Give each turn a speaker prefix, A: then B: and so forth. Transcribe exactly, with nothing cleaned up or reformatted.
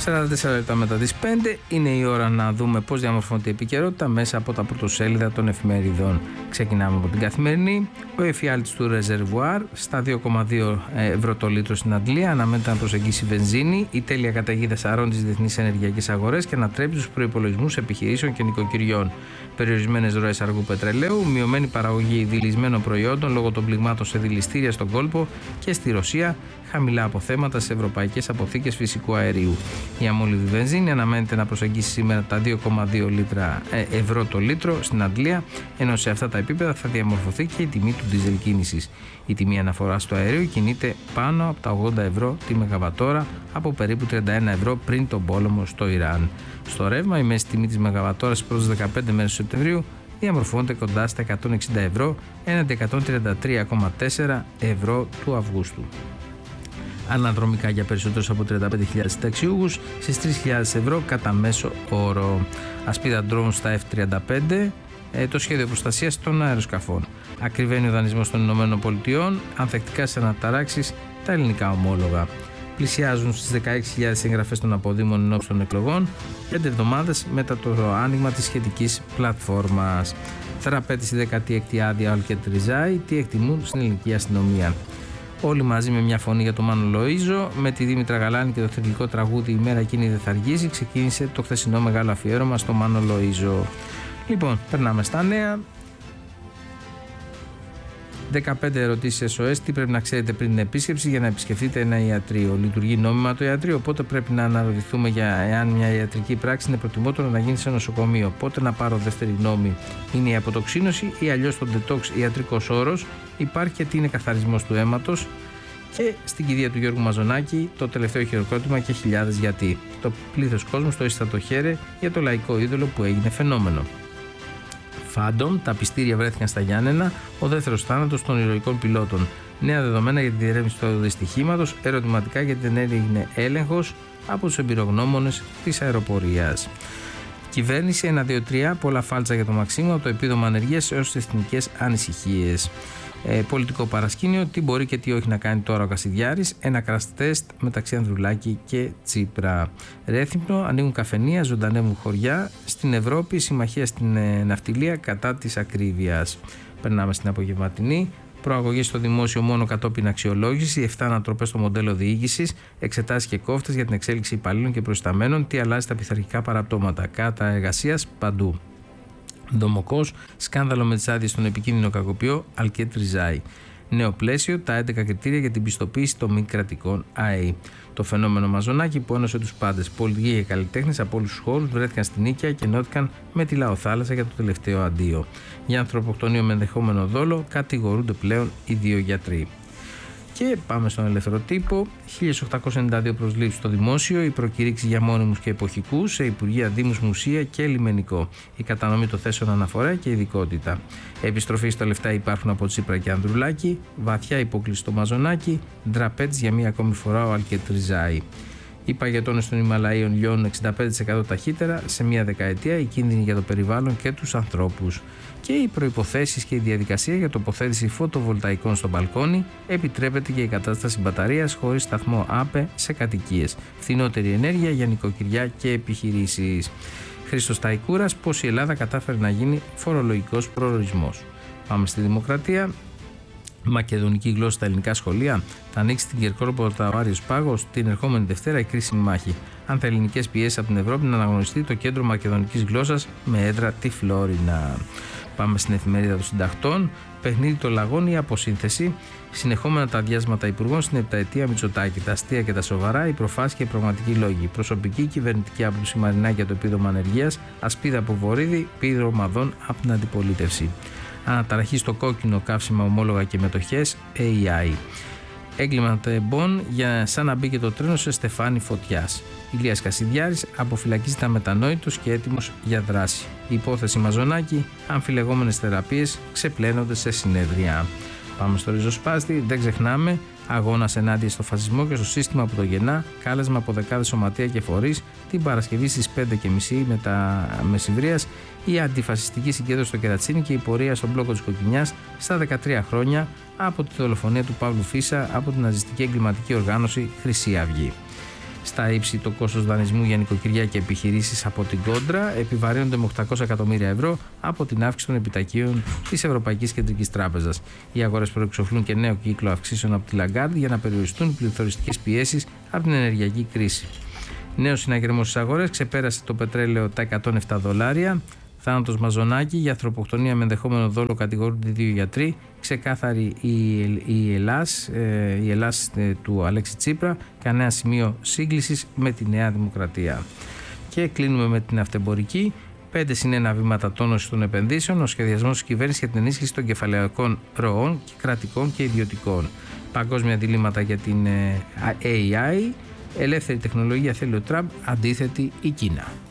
A: σαράντα τέσσερα λεπτά μετά τις πέντε είναι η ώρα να δούμε πώς διαμορφώνεται η επικαιρότητα μέσα από τα πρωτοσέλιδα των εφημεριδών. Ξεκινάμε από την Καθημερινή. Ο εφιάλτης του ρεζερβουάρ στα δύο κόμμα δύο ευρώ το λίτρο στην Αντλία αναμένεται να προσεγγίσει βενζίνη. Η τέλεια καταιγίδα σαρώνει τις διεθνείς ενεργειακές αγορές και να τρέψει τους προϋπολογισμούς επιχειρήσεων και νοικοκυριών. Περιορισμένες ροές αργού πετρελαίου, μειωμένη παραγωγή δηλισμένων προϊόντων λόγω των πληγμάτων σε δηληστήρια στον κόλπο και στη Ρωσία, χαμηλά αποθέματα σε ευρωπαϊκές αποθήκες φυσικού αερίου. Η αμόλυβη βενζίνη αναμένεται να προσεγγίσει σήμερα τα δύο κόμμα δύο ευρώ το λίτρο στην Αντλία, ενώ σε αυτά τα επίπεδα θα διαμορφωθεί και η τιμή του ντίζελ κίνησης. Η τιμή αναφοράς του αερίου κινείται πάνω από τα ογδόντα ευρώ τη μεγαβατόρα από περίπου τριάντα ένα ευρώ πριν τον πόλεμο στο Ιράν. Στο ρεύμα, η μέση τιμή της μεγαβατόρας στις πρώτες δεκαπέντε μέρες του Σεπτεμβρίου διαμορφώνεται κοντά στα εκατόν εξήντα ευρώ έναντι εκατόν τριάντα τρία κόμμα τέσσερα ευρώ του Αυγούστου. Αναδρομικά για περισσότερους από τριάντα πέντε χιλιάδες συνταξιούχους στις τρεις χιλιάδες ευρώ κατά μέσο όρο. Ασπίδα ντρόουν στα εφ τριάντα πέντε, το σχέδιο προστασίας των αεροσκαφών. Ακριβένει ο δανεισμός των ΗΠΑ, ανθεκτικά σε αναταράξεις τα ελληνικά ομόλογα. Πλησιάζουν στις δεκαέξι χιλιάδες εγγραφές των αποδήμων ενόψει των εκλογών, πέντε εβδομάδες μετά το άνοιγμα της σχετικής πλατφόρμας. Θεραπεύτη στη δέκατη έκτη άδεια Αλκέτ Ριζάη, τι εκτιμούν στην ελληνική αστυνομία. Όλοι μαζί με μια φωνή για τον Μάνο Λοΐζο, με τη Δήμητρα Γαλάνη και το θρυλικό τραγούδι «Η μέρα εκείνη δεν θα αργήσει», ξεκίνησε το χθεσινό μεγάλο αφιέρωμα στο Μάνο Λοΐζο. Λοιπόν, περνάμε στα νέα. δεκαπέντε ερωτήσεις ες ο ες. Τι πρέπει να ξέρετε πριν την επίσκεψη για να επισκεφτείτε ένα ιατρείο. Λειτουργεί νόμιμα το ιατρείο, οπότε πρέπει να αναρωτηθούμε για εάν μια ιατρική πράξη είναι προτιμότερο να γίνει σε νοσοκομείο. Πότε να πάρω δεύτερη γνώμη, είναι η αποτοξίνωση ή αλλιώς το detox ιατρικός όρος. Υπάρχει και τι είναι καθαρισμός του αίματος. Και στην κηδεία του Γιώργου Μαζονάκη το τελευταίο χειροκρότημα και χιλιάδες γιατί. Το πλήθος κόσμου στο ίστατο χέρι για το λαϊκό είδωλο που έγινε φαινόμενο. Φάντομ, τα πιστήρια βρέθηκαν στα Γιάννενα, ο δεύτερος θάνατος των ηρωικών πιλότων. Νέα δεδομένα για τη διερεύνηση του δυστυχήματος, ερωτηματικά γιατί δεν έγινε έλεγχος από τους εμπειρογνώμονες της αεροπορίας. Κυβέρνηση ένα δύο τρία, πολλά φάλτσα για το Μαξίμου, από το επίδομα ανεργίας έως τις εθνικές ανησυχίες. Ε, πολιτικό παρασκήνιο, τι μπορεί και τι όχι να κάνει τώρα ο Κασιδιάρης, ένα crash test μεταξύ Ανδρουλάκη και Τσίπρα. Ρέθυμνο, ανοίγουν καφενεία, ζωντανεύουν χωριά. Στην Ευρώπη, συμμαχία στην ε, ναυτιλία κατά της ακρίβειας. Περνάμε στην απογευματινή. Προαγωγή στο δημόσιο μόνο κατόπιν αξιολόγηση, επτά ανατροπές στο μοντέλο διοίκησης, εξετάσεις και κόφτες για την εξέλιξη υπαλλήλων και προϊσταμένων, τι αλλάζει στα πειθαρχικά παραπτώματα. Κάτα εργασίας παντού. Δομοκός, σκάνδαλο με τις άδειες στον επικίνδυνο κακοποιό Αλκέτ Ριζάη. Νέο πλαίσιο, τα έντεκα κριτήρια για την πιστοποίηση των μη κρατικών ΑΕΗ. Το φαινόμενο Μαζονάκη που ένωσε τους πάντες. Πολιτικοί και καλλιτέχνες από όλους τους χώρους βρέθηκαν στην Νίκαια και ενώθηκαν με τη Λαοθάλασσα για το τελευταίο αντίο. Για ανθρωποκτονείο με ενδεχόμενο δόλο κατηγορούνται πλέον οι δύο γιατροί. Και πάμε στον ελεύθερο τύπο. χίλια οκτακόσιες ενενήντα δύο προσλήψεις στο δημόσιο, η προκήρυξη για μόνιμους και εποχικούς σε υπουργεία, δήμους, μουσεία και λιμενικό. Η κατανομή των θέσεων αναφορά και ειδικότητα. Επιστροφή στα λεφτά υπάρχουν από Τσίπρα και Ανδρουλάκη. Βαθιά υπόκληση στο Μαζονάκη. Ντραπέτς για μία ακόμη φορά ο Αλκέτ Ριζάη. Οι παγετώνες των Ιμαλαίων λιώνουν εξήντα πέντε τοις εκατό ταχύτερα σε μία δεκαετία, οι κίνδυνοι για το περιβάλλον και τους ανθρώπους. Και οι προϋποθέσεις και η διαδικασία για τοποθέτηση φωτοβολταϊκών στο μπαλκόνι, επιτρέπεται και η κατάσταση μπαταρίας χωρίς σταθμό ΑΠΕ σε κατοικίες. Φθηνότερη ενέργεια για νοικοκυριά και επιχειρήσεις. Χρήστος Ταϊκούρας, πώς η Ελλάδα κατάφερε να γίνει φορολογικός προορισμός. Πάμε στη Δημοκρατία. Μακεδονική γλώσσα στα ελληνικά σχολεία. Θα ανοίξει την Κερκόπορτα ο Άριος Πάγος την ερχόμενη Δευτέρα η κρίσιμη μάχη. Αν θα ελληνικές πιέσεις από την Ευρώπη να αναγνωριστεί το κέντρο μακεδονικής γλώσσας με έδρα τη Φλόρινα. Πάμε στην εφημερίδα των συντακτών. Παιχνίδι των λαγών ή αποσύνθεση. Συνεχόμενα τα αδειάσματα υπουργών στην επταετία Μητσοτάκη. Τα αστεία και τα σοβαρά, οι προφάσεις και οι πραγματικοί λόγοι. Προσωπική κυβερνητική άποψη Μαρινάκη για το επίδομα ανεργίας. Ασπίδα από Βορύδη, πίδρο Μαδών από την αντιπολίτευση. Αναταραχή στο κόκκινο, καύσιμα, ομόλογα και μετοχές, έι άι. Έγκληματα εμπών για σαν να μπήκε το τρένο σε στεφάνι φωτιάς. Ηλίας Κασιδιάρης αποφυλακίζεται αμετανόητος και έτοιμος για δράση. Η υπόθεση Μαζονάκη, αμφιλεγόμενες θεραπείες ξεπλένονται σε συνέδρια. Πάμε στο ριζοσπάστη, δεν ξεχνάμε. Αγώνας ενάντια στο φασισμό και στο σύστημα που το γεννά. Κάλεσμα από δεκάδες σωματεία και φορείς την Παρασκευή στις πέντε και μισή μετά μεσημβρίας. Η αντιφασιστική συγκέντρωση στο Κερατσίνι και η πορεία στον μπλόκο της Κοκκινιάς στα δεκατρία χρόνια από τη δολοφονία του Παύλου Φίσα από την ναζιστική εγκληματική οργάνωση Χρυσή Αυγή. στα ύψη το κόστος δανεισμού για νοικοκυριά και επιχειρήσεις από την κόντρα επιβαρύνονται με οκτακόσια εκατομμύρια ευρώ από την αύξηση των επιτακίων της Ευρωπαϊκής Κεντρικής Τράπεζας. Οι αγορές προεξοφλούν και νέο κύκλο αυξήσεων από τη Λαγκάρντ για να περιοριστούν πληθωριστικές πιέσεις από την ενεργειακή κρίση. Νέος συναγερμός στις αγορές, ξεπέρασε το πετρέλαιο τα εκατόν επτά δολάρια. Θάνατος Μαζονάκη, για ανθρωποκτονία με ενδεχόμενο δόλο κατηγορούνται δύο γιατροί. Ξεκάθαρη η, η Ελλάς, ε, η Ελλάς ε, του Αλέξη Τσίπρα. Κανένα σημείο σύγκλησης με τη Νέα Δημοκρατία. Και κλείνουμε με την αυτεμπορική. πέντε συν ένα βήματα τόνωση των επενδύσεων. Ο σχεδιασμός της κυβέρνησης για την ενίσχυση των κεφαλαιακών ροών, κρατικών και ιδιωτικών. Παγκόσμια διλήμματα για την ε, έι άι. Ελεύθερη τεχνολογία θέλει ο Τραμπ, αντίθετη η Κίνα.